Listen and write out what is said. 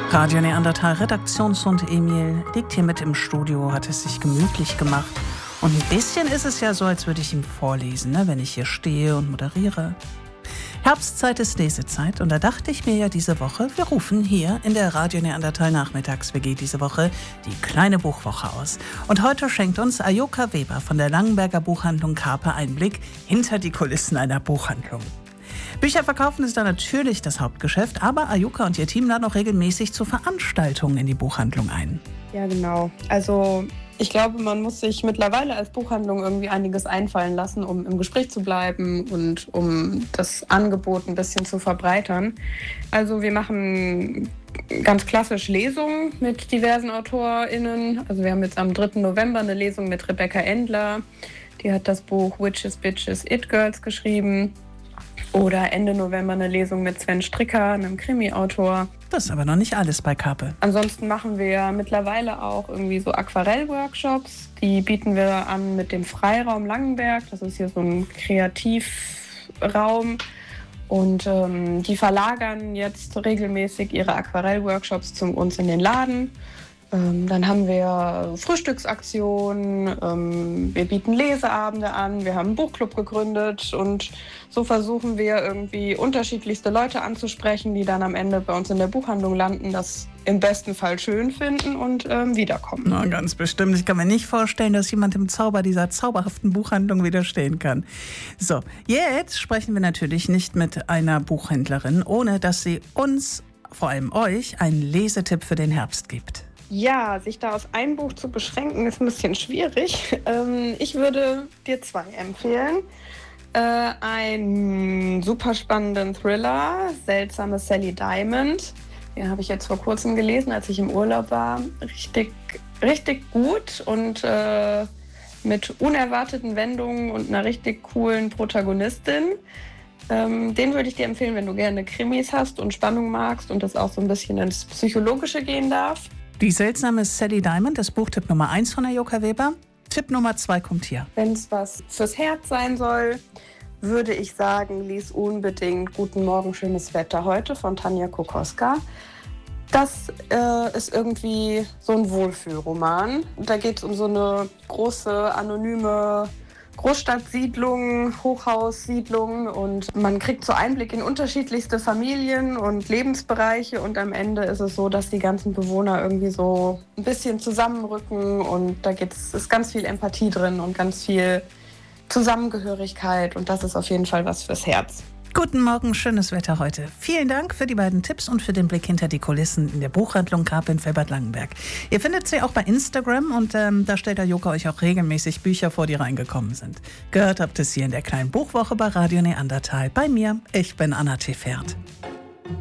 Radio Neandertal Redaktionshund Emil liegt hier mit im Studio, hat es sich gemütlich gemacht. Und ein bisschen ist es ja so, als würde ich ihm vorlesen, ne, wenn ich hier stehe und moderiere. Herbstzeit ist Lesezeit und da dachte ich mir ja diese Woche, wir rufen hier in der Radio Neandertal Nachmittags-WG diese Woche die kleine Buchwoche aus. Und heute schenkt uns Ajoka Weber von der Langenberger Buchhandlung Karpe Einblick hinter die Kulissen einer Buchhandlung. Bücher verkaufen ist da natürlich das Hauptgeschäft, aber Ajoka und ihr Team laden auch regelmäßig zu Veranstaltungen in die Buchhandlung ein. Ja, genau. Also ich glaube, man muss sich mittlerweile als Buchhandlung irgendwie einiges einfallen lassen, um im Gespräch zu bleiben und um das Angebot ein bisschen zu verbreitern. Also wir machen ganz klassisch Lesungen mit diversen AutorInnen. Also wir haben jetzt am 3. November eine Lesung mit Rebecca Endler. Die hat das Buch Witches, Bitches, It Girls geschrieben. Oder Ende November eine Lesung mit Sven Stricker, einem Krimi-Autor. Das ist aber noch nicht alles bei Karpe. Ansonsten machen wir mittlerweile auch irgendwie so Aquarell-Workshops. Die bieten wir an mit dem Freiraum Langenberg. Das ist hier so ein Kreativraum. Und die verlagern jetzt regelmäßig ihre Aquarell-Workshops zu uns in den Laden. Dann haben wir Frühstücksaktionen, wir bieten Leseabende an, wir haben einen Buchclub gegründet und so versuchen wir irgendwie unterschiedlichste Leute anzusprechen, die dann am Ende bei uns in der Buchhandlung landen, das im besten Fall schön finden und wiederkommen. Na, ganz bestimmt. Ich kann mir nicht vorstellen, dass jemand dem Zauber dieser zauberhaften Buchhandlung widerstehen kann. So, jetzt sprechen wir natürlich nicht mit einer Buchhändlerin, ohne dass sie uns, vor allem euch, einen Lesetipp für den Herbst gibt. Ja, sich da auf ein Buch zu beschränken, ist ein bisschen schwierig. Ich würde dir 2 empfehlen. Einen super spannenden Thriller, Seltsame Sally Diamond. Den habe ich jetzt vor kurzem gelesen, als ich im Urlaub war. Richtig, richtig gut und mit unerwarteten Wendungen und einer richtig coolen Protagonistin. Den würde ich dir empfehlen, wenn du gerne Krimis hast und Spannung magst und das auch so ein bisschen ins Psychologische gehen darf. Die seltsame Sally Diamond, das Buchtipp Nummer 1 von Ajoka Weber. Tipp Nummer 2 kommt hier. Wenn es was fürs Herz sein soll, würde ich sagen, lies unbedingt Guten Morgen, schönes Wetter heute von Tanja Kokoska. Das ist irgendwie so ein Wohlfühlroman. Da geht es um so eine große, anonyme Großstadtsiedlung, Hochhaussiedlung und man kriegt so Einblick in unterschiedlichste Familien und Lebensbereiche und am Ende ist es so, dass die ganzen Bewohner irgendwie so ein bisschen zusammenrücken und da ist ganz viel Empathie drin und ganz viel Zusammengehörigkeit und das ist auf jeden Fall was fürs Herz. Guten Morgen, schönes Wetter heute. Vielen Dank für die beiden Tipps und für den Blick hinter die Kulissen in der Buchhandlung Karpe in Velbert-Langenberg. Ihr findet sie auch bei Instagram und da stellt Ajoka euch auch regelmäßig Bücher vor, die reingekommen sind. Gehört habt es hier in der kleinen Buchwoche bei Radio Neandertal. Bei mir, ich bin Anna T. Fährt.